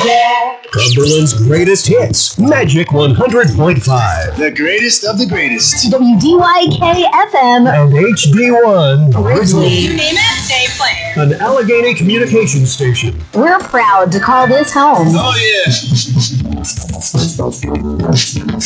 Cumberland's greatest hits, Magic 100.5. The greatest of the greatest. WDYK-FM. And HD1. Ridgely. You name it, they play it. An Allegheny communications station. We're proud to call this home. Oh, yeah.